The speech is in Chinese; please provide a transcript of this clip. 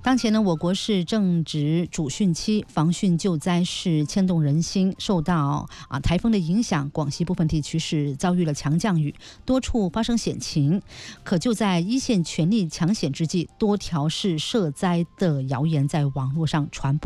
当前呢，我国是正值主汛期，防汛救灾是牵动人心。受到台风的影响，广西部分地区是遭遇了强降雨，多处发生险情。可就在一线全力抢险之际，多条是涉灾的谣言在网络上传播。